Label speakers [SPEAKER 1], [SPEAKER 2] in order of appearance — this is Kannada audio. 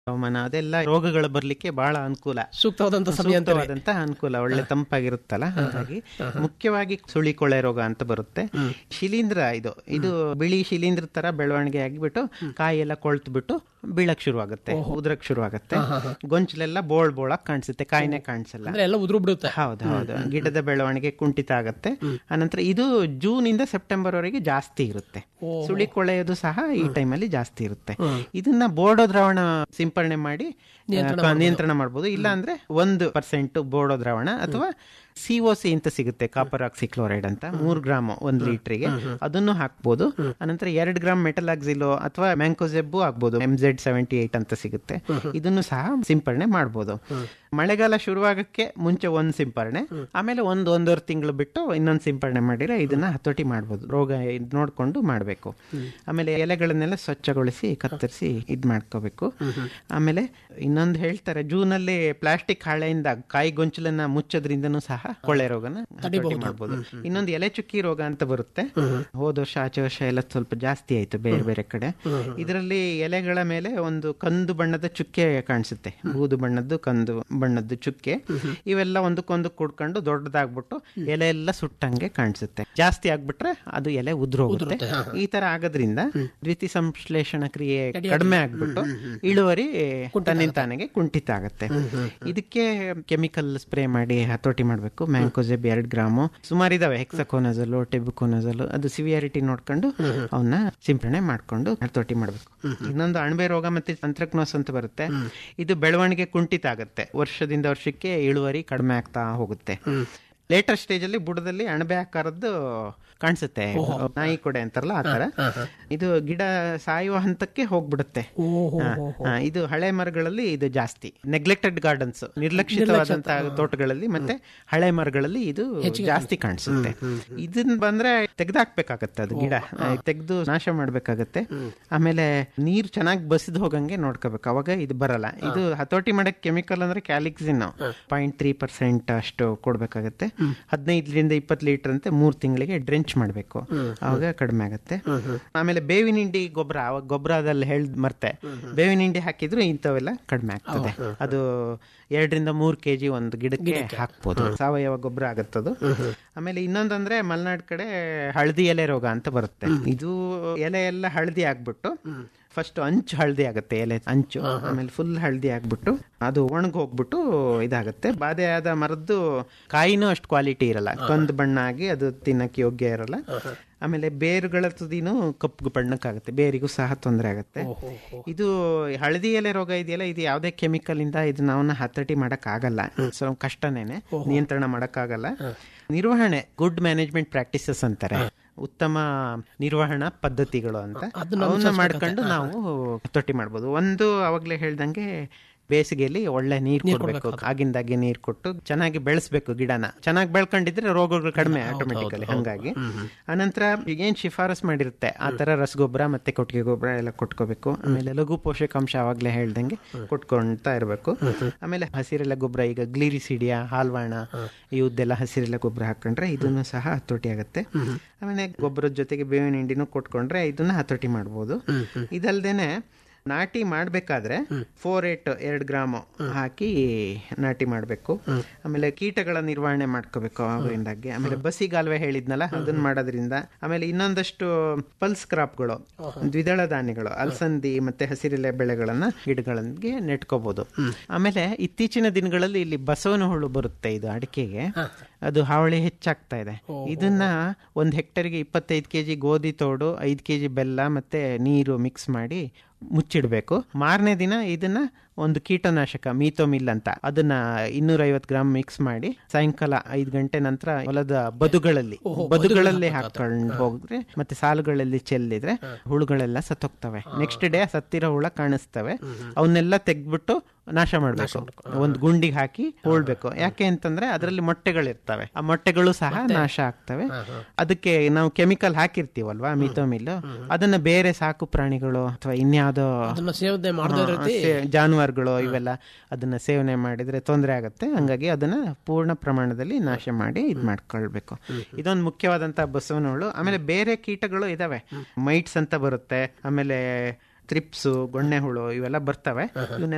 [SPEAKER 1] ಹವಾಮಾನ ಅದೆಲ್ಲ ರೋಗಗಳು ಬರ್ಲಿಕ್ಕೆ ಬಹಳ ಅನುಕೂಲ, ಸೂಕ್ತವಾದಂತಹ ಅನುಕೂಲ, ಒಳ್ಳೆ ತಂಪಾಗಿರುತ್ತಲ್ಲ. ಹಾಗಾಗಿ ಮುಖ್ಯವಾಗಿ ಸುಳಿ ಕೊಳೆ ರೋಗ ಅಂತ ಬರುತ್ತೆ. ಶಿಲೀಂಧ್ರ ಇದು ಬಿಳಿ ಶಿಲೀಂಧ್ರ ತರ ಬೆಳವಣಿಗೆ ಆಗಿಬಿಟ್ಟು ಕಾಯಿ ಎಲ್ಲ ಕೊಳ್ತು ಬಿಟ್ಟು ಬೀಳಕ್ ಶುರುವಾಗುತ್ತೆ, ಉದ್ರಕ್ ಶುರುವಾಗುತ್ತೆ. ಗೊಂಚಲೆಲ್ಲ ಬೋಳಾಗ್ ಕಾಣಿಸುತ್ತೆ, ಕಾಯಿನೇ ಕಾಣಿಸಲ್ಲ, ಹೌದು. ಗಿಡದ ಬೆಳವಣಿಗೆ ಕುಂಠಿತ ಆಗುತ್ತೆ. ಅನಂತರ ಇದು ಜೂನ್ ಇಂದ ಸೆಪ್ಟೆಂಬರ್ ವರೆಗೆ ಜಾಸ್ತಿ ಇರುತ್ತೆ. ಸುಳಿ ಕೊಳೆಯೋದು ಸಹ ಈ ಟೈಮಲ್ಲಿ ಜಾಸ್ತಿ ಇರುತ್ತೆ. ಇದನ್ನ ಬೋರ್ಡೋ ದ್ರಾವಣ ಸಿಂಪರಣೆ ಮಾಡಿ ನಿಯಂತ್ರಣ ಮಾಡಬಹುದು. ಇಲ್ಲ ಅಂದ್ರೆ 1% ಬೋರ್ಡೋ ದ್ರಾವಣ ಅಥವಾ COC ಅಂತ ಸಿಗುತ್ತೆ, ಕಾಪರ್ ಆಕ್ಸಿಕ್ಲೋರೈಡ್ ಅಂತ, 3 ಗ್ರಾಮ್ 1 ಲೀಟರ್ಗೆ, ಅದನ್ನು ಹಾಕ್ಬೋದು. ಅನಂತರ 2 ಗ್ರಾಮ್ ಮೆಟಲಾಕ್ಸಿಲೋ ಅಥವಾ ಮ್ಯಾಂಕೋಜೆಬ್ಬು ಆಗ್ಬೋದು, MZ78 ಅಂತ ಸಿಗುತ್ತೆ, ಇದನ್ನು ಸಹ ಸಿಂಪರಣೆ ಮಾಡ್ಬೋದು. ಮಳೆಗಾಲ ಶುರುವಾಗಕ್ಕೆ ಮುಂಚೆ ಒಂದು ಸಿಂಪರಣೆ, ಆಮೇಲೆ ಒಂದೂವರೆ ತಿಂಗಳು ಬಿಟ್ಟು ಇನ್ನೊಂದು ಸಿಂಪರಣೆ ಮಾಡಿದ್ರೆ ಇದನ್ನ ಹತೋಟಿ ಮಾಡ್ಬೋದು. ರೋಗ ನೋಡ್ಕೊಂಡು ಮಾಡ್ಬೇಕು. ಆಮೇಲೆ ಎಲೆಗಳನ್ನೆಲ್ಲ ಸ್ವಚ್ಛಗೊಳಿಸಿ ಕತ್ತರಿಸಿ ಇದ್ ಮಾಡ್ಕೋಬೇಕು. ಆಮೇಲೆ ಇನ್ನೊಂದು ಹೇಳ್ತಾರೆ, ಜೂನಲ್ಲಿ ಪ್ಲಾಸ್ಟಿಕ್ ಹಾಳೆಯಿಂದ ಕಾಯಿ ಗೊಂಚಲನ್ನ ಮುಚ್ಚೋದ್ರಿಂದನೂ ಸಹ ಕೊಳ್ಳೆ ರೋಗನ ಹತೋಟಿ ಮಾಡ್ಬೋದು. ಇನ್ನೊಂದು ಎಲೆ ಚುಕ್ಕಿ ರೋಗ ಅಂತ ಬರುತ್ತೆ. ಹೋದ ವರ್ಷ ಆಚೆ ವರ್ಷ ಎಲ್ಲ ಸ್ವಲ್ಪ ಜಾಸ್ತಿ ಆಯ್ತು ಬೇರೆ ಬೇರೆ ಕಡೆ. ಇದರಲ್ಲಿ ಎಲೆಗಳ ಮೇಲೆ ಒಂದು ಕಂದು ಬಣ್ಣದ ಚುಕ್ಕೆ ಕಾಣಿಸುತ್ತೆ, ಬೂದು ಬಣ್ಣದ್ದು ಕಂದು ಬಣ್ಣದ್ದು ಚುಕ್ಕೆ. ಇವೆಲ್ಲ ಒಂದಕ್ಕೊಂದು ಕೂಡ್ಕೊಂಡು ದೊಡ್ಡದಾಗ್ಬಿಟ್ಟು ಎಲೆ ಎಲ್ಲ ಸುಟ್ಟಂಗೆ ಕಾಣಿಸುತ್ತೆ. ಜಾಸ್ತಿ ಆಗ್ಬಿಟ್ರೆ ಅದು ಎಲೆ ಉದ್ರೋಗುತ್ತೆ. ಈ ತರ ಆಗೋದ್ರಿಂದ ದ್ವಿತೀಯ ಸಂಶ್ಲೇಷಣ ಕ್ರಿಯೆ ಕಡಿಮೆ ಆಗ್ಬಿಟ್ಟು ಇಳುವರಿ ತನ್ನಿಂತಾನೆಗೆ ಕುಂಠಿತ ಆಗುತ್ತೆ. ಇದಕ್ಕೆ ಕೆಮಿಕಲ್ ಸ್ಪ್ರೇ ಮಾಡಿ ಹತೋಟಿ ಮಾಡ್ಬೇಕು. ಮ್ಯಾಂಕೋಜೆಬ್ 2 ಗ್ರಾಮು, ಸುಮಾರಿದಾವೆ, ಹೆಕ್ಸಾಕೋನಜಲ್, ಟೆಬುಕೋನಜಲ್, ಅದು ಸಿವಿಯಾರಿಟಿ ನೋಡ್ಕೊಂಡು ಅವನ್ನ ಸಿಂಪರಣೆ ಮಾಡ್ಕೊಂಡು ಹತೋಟಿ ಮಾಡ್ಬೇಕು. ಇನ್ನೊಂದು ಅಣಬೆ ರೋಗ ಮತ್ತೆ ಅಂತ್ರಕ್ನೋಸ್ ಅಂತ ಬರುತ್ತೆ. ಇದು ಬೆಳವಣಿಗೆ ಕುಂಠಿತ ಆಗುತ್ತೆ, ವರ್ಷದಿಂದ ವರ್ಷಕ್ಕೆ ಇಳುವರಿ ಕಡಿಮೆ ಆಗ್ತಾ ಹೋಗುತ್ತೆ. ಲೇಟರ್ ಸ್ಟೇಜ್ ಅಲ್ಲಿ ಬುಡದಲ್ಲಿ ಅಣಬೆ ಆಕಾರದ್ದು ಕಾಣಿಸುತ್ತೆ, ನಾಯಿ ಕೊಡೆ ಅಂತಾರಲ್ಲ ಆ ತರ. ಇದು ಗಿಡ ಸಾಯುವ ಹಂತಕ್ಕೆ ಹೋಗ್ಬಿಡುತ್ತೆ. ಇದು ಹಳೆ ಮರಗಳಲ್ಲಿ ಇದು ಜಾಸ್ತಿ, ನೆಗ್ಲೆಕ್ಟೆಡ್ ಗಾರ್ಡನ್ಸ್, ನಿರ್ಲಕ್ಷಿತವಾದಂತಹ ತೋಟಗಳಲ್ಲಿ ಮತ್ತೆ ಹಳೆ ಮರಗಳಲ್ಲಿ ಇದು ಜಾಸ್ತಿ ಕಾಣಿಸುತ್ತೆ. ಇದನ್ನ ಬಂದ್ರೆ ತೆಗೆದಾಕ್ಬೇಕಾಗತ್ತೆ, ಅದು ಗಿಡ ತೆಗೆದು ನಾಶ ಮಾಡ್ಬೇಕಾಗತ್ತೆ. ಆಮೇಲೆ ನೀರು ಚೆನ್ನಾಗಿ ಬಸಿದು ಹೋಗಂಗೆ ನೋಡ್ಕೋಬೇಕು, ಅವಾಗ ಇದು ಬರಲ್ಲ. ಇದು ಹತೋಟಿ ಮಾಡಕ್ ಕೆಮಿಕಲ್ ಅಂದ್ರೆ ಕ್ಯಾಲಿಕ್ಸಿನ್ 0.3% ಅಷ್ಟು ಕೊಡ್ಬೇಕಾಗತ್ತೆ. 15 to 20 ಲೀಟರ್ ಅಂತೆ 3 ತಿಂಗಳಿಗೆ ಡ್ರೆಂಚ್ ಮಾಡಬೇಕು, ಅವಾಗ ಕಡಿಮೆ ಆಗುತ್ತೆ. ಆಮೇಲೆ ಬೇವಿನ ಹಿಂಡಿ ಗೊಬ್ಬರ, ಅವಾಗ ಗೊಬ್ಬರದಲ್ಲಿ ಮರ್ತೆ ಬೇವಿನ ಹಿಂಡಿ ಹಾಕಿದ್ರು ಇಂಥವೆಲ್ಲ ಕಡಿಮೆ ಆಗ್ತದೆ. ಅದು 2 to 3 kg ಒಂದು ಗಿಡಕ್ಕೆ ಹಾಕ್ಬೋದು, ಸಾವಯವ ಗೊಬ್ಬರ ಆಗತ್ತದು. ಆಮೇಲೆ ಇನ್ನೊಂದಂದ್ರೆ ಮಲೆನಾಡ್ ಕಡೆ ಹಳದಿ ಎಲೆ ರೋಗ ಅಂತ ಬರುತ್ತೆ. ಇದು ಎಲೆ ಎಲ್ಲ ಹಳದಿ ಆಗ್ಬಿಟ್ಟು ಫಸ್ಟ್ ಅಂಚು ಹಳದಿ ಆಗುತ್ತೆ, ಎಲೆ ಅಂಚು, ಆಮೇಲೆ ಫುಲ್ ಹಳದಿ ಆಗ್ಬಿಟ್ಟು ಅದು ಒಣಗಿ ಹೋಗ್ಬಿಟ್ಟು ಇದಾಗುತ್ತೆ. ಬಾಧೆ ಆದ ಮರದ್ದು ಕಾಯಿನೂ ಅಷ್ಟು ಕ್ವಾಲಿಟಿ ಇರಲ್ಲ, ಕಂದು ಬಣ್ಣ ಆಗಿ ಅದು ತಿನ್ನಕ್ಕೆ ಯೋಗ್ಯ ಇರಲ್ಲ. ಆಮೇಲೆ ಬೇರುಗಳ ತುದಿನೂ ಕಪ್ಪು ಬಣ್ಣಕ್ಕಾಗುತ್ತೆ, ಬೇರಿಗೂ ಸಹ ತೊಂದರೆ ಆಗುತ್ತೆ. ಇದು ಹಳದಿ ಎಲೆ ರೋಗ ಇದೆಯಲ್ಲ, ಇದು ಯಾವುದೇ ಕೆಮಿಕಲ್ ಇಂದ ಇದು ನಾವು ಹತೋಟಿ ಮಾಡಕ್ ಆಗಲ್ಲ, ಸ್ವಲ್ಪ ಕಷ್ಟನೇನೆ, ನಿಯಂತ್ರಣ ಮಾಡಕ್ ಆಗಲ್ಲ. ನಿರ್ವಹಣೆ, ಗುಡ್ ಮ್ಯಾನೇಜ್ಮೆಂಟ್ ಪ್ರಾಕ್ಟೀಸಸ್ ಅಂತಾರೆ, ಉತ್ತಮ ನಿರ್ವಹಣಾ ಪದ್ಧತಿಗಳು ಅಂತ, ಅವನ್ನ ಮಾಡ್ಕೊಂಡು ನಾವು ಹತೋಟಿ ಮಾಡ್ಬೋದು. ಒಂದು ಅವಾಗ್ಲೇ ಹೇಳ್ದಂಗೆ ಬೇಸಿಗೆಯಲ್ಲಿ ಒಳ್ಳೆ ನೀರು ಕೊಡ್ಬೇಕು, ಆಗಿಂದಾಗೆ ನೀರು ಕೊಟ್ಟು ಚೆನ್ನಾಗಿ ಬೆಳೆಸ್ಬೇಕು ಗಿಡನ. ಚೆನ್ನಾಗಿ ಬೆಳ್ಕೊಂಡಿದ್ರೆ ರೋಗಗಳು ಕಡಿಮೆ ಆಟೋಮೆಟಿಕಲಿ. ಹಂಗಾಗಿ ಅನಂತರ ಏನ್ ಶಿಫಾರಸ್ ಮಾಡಿರುತ್ತೆ ಆ ತರ ರಸಗೊಬ್ಬರ ಮತ್ತೆ ಕೊಟ್ಟಿಗೆ ಗೊಬ್ಬರ ಎಲ್ಲ ಕೊಟ್ಕೋಬೇಕು. ಆಮೇಲೆ ಲಘು ಪೋಷಕಾಂಶ ಅವಾಗ್ಲೇ ಹೇಳ್ದಂಗೆ ಕೊಟ್ಕೊಳ್ತಾ ಇರ್ಬೇಕು. ಆಮೇಲೆ ಹಸಿರೆಲೆ ಗೊಬ್ಬರ, ಈಗ ಗ್ಲಿರಿಸಿಡಿಯಾ, ಹಾಲ್ವಾಣ ಇವದ್ದೆಲ್ಲ ಹಸಿರೆಲೆ ಗೊಬ್ಬರ ಹಾಕೊಂಡ್ರೆ ಇದನ್ನು ಸಹ ಹತೋಟಿ ಆಗುತ್ತೆ. ಆಮೇಲೆ ಗೊಬ್ಬರದ ಜೊತೆಗೆ ಬೇವಿನ ಹಿಂಡಿನೂ ಕೊಟ್ಕೊಂಡ್ರೆ ಇದನ್ನ ಹತೋಟಿ ಮಾಡ್ಬೋದು. ಇದಲ್ದೇನೆ ನಾಟಿ ಮಾಡ್ಬೇಕಾದ್ರೆ 4-8 2 ಗ್ರಾಮ್ ಹಾಕಿ ನಾಟಿ ಮಾಡ್ಬೇಕು. ಆಮೇಲೆ ಕೀಟಗಳ ನಿರ್ವಹಣೆ ಮಾಡ್ಕೋಬೇಕು ಅವಾಗಿಂದಾಗೆ. ಆಮೇಲೆ ಬಸಿಗಾಲುವೆ ಹೇಳಿದ್ನಲ್ಲ, ಅದನ್ನ ಮಾಡೋದ್ರಿಂದ. ಆಮೇಲೆ ಇನ್ನೊಂದಷ್ಟು ಪಲ್ಸ್ ಕ್ರಾಪ್ಗಳು, ದ್ವಿದಳ ಧಾನ್ಯಗಳು, ಅಲಸಂದಿ ಮತ್ತೆ ಹಸಿರೆಲೆ ಬೆಳೆಗಳನ್ನ ಗಿಡಗಳಿಗೆ ನೆಟ್ಕೋಬಹುದು. ಆಮೇಲೆ ಇತ್ತೀಚಿನ ದಿನಗಳಲ್ಲಿ ಇಲ್ಲಿ ಬಸವನ ಹುಳು ಬರುತ್ತೆ, ಇದು ಅಡಿಕೆಗೆ ಅದು ಹಾವಳಿ ಹೆಚ್ಚಾಗ್ತಾ ಇದೆ. ಇದನ್ನ 1 ಹೆಕ್ಟರ್ಗೆ 25 kg ಗೋಧಿ ತೋಡು, 5 kg ಬೆಲ್ಲ ಮತ್ತೆ ನೀರು ಮಿಕ್ಸ್ ಮಾಡಿ ಮುಚ್ಚಿಡ್ಬೇಕು. ಮಾರನೇ ದಿನ ಇದನ್ನ ಒಂದು ಕೀಟನಾಶಕ ಮೀಥೋಮಿಲ್ ಅಂತ, ಅದನ್ನ 250 ಗ್ರಾಮ್ ಮಿಕ್ಸ್ ಮಾಡಿ ಸಾಯಂಕಾಲ 5 ಗಂಟೆ ನಂತರ ಹೊಲದ ಬದುಗಳಲ್ಲಿ ಹಾಕೊಂಡು ಹೋಗಿದ್ರೆ ಮತ್ತೆ ಸಾಲುಗಳಲ್ಲಿ ಚೆಲ್ಲಿದ್ರೆ ಹುಳುಗಳೆಲ್ಲ ಸತ್ತೋಗ್ತವೆ. ನೆಕ್ಸ್ಟ್ ಡೇ ಸತ್ತಿರೋ ಹುಳ ಕಾಣಿಸ್ತವೆ, ಅವನ್ನೆಲ್ಲ ತೆಗ್ದ್ಬಿಟ್ಟು ನಾಶ ಮಾಡ್ಬೇಕು, ಒಂದು ಗುಂಡಿಗೆ ಹಾಕಿ ಹೂಳ್ಬೇಕು. ಯಾಕೆ ಅಂತಂದ್ರೆ ಅದರಲ್ಲಿ ಮೊಟ್ಟೆಗಳಿರ್ತವೆ, ಆ ಮೊಟ್ಟೆಗಳು ಸಹ ನಾಶ ಆಗ್ತವೆ. ಅದಕ್ಕೆ ನಾವು ಕೆಮಿಕಲ್ ಹಾಕಿರ್ತೀವಲ್ವಾ ಮೀಥೋಮಿಲ್, ಅದನ್ನ ಬೇರೆ ಸಾಕು ಪ್ರಾಣಿಗಳು ಅಥವಾ ಇನ್ಯಾವುದೋ ಜಾನುವಾರುಗಳು ಇವೆಲ್ಲ ಅದನ್ನ ಸೇವನೆ ಮಾಡಿದ್ರೆ ತೊಂದರೆ ಆಗುತ್ತೆ. ಹಂಗಾಗಿ ಅದನ್ನ ಪೂರ್ಣ ಪ್ರಮಾಣದಲ್ಲಿ ನಾಶ ಮಾಡಿ ಇದ್ ಮಾಡ್ಕೊಳ್ಬೇಕು. ಇದೊಂದು ಮುಖ್ಯವಾದಂತಹ ಬಸವನ ಹುಳು. ಆಮೇಲೆ ಬೇರೆ ಕೀಟಗಳು ಇದಾವೆ, ಮೈಟ್ಸ್ ಅಂತ ಬರುತ್ತೆ, ಆಮೇಲೆ ತ್ರಿಪ್ಸು, ಗೊಣ್ಣೆ ಹುಳು ಇವೆಲ್ಲ ಬರ್ತವೆ. ಇವನ್ನೆಲ್ಲ